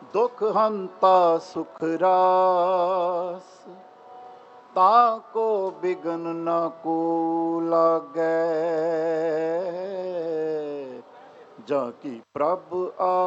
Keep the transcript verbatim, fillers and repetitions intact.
ਦੁਖ ਹੰਤਾ ਸੁਖ ਰਾਸ, ਤਾਕੋ ਬਿਗਨ ਨ ਕੋ ਲਾਗੈ। ਜਾ ਕੀ ਪ੍ਰਭ ਆ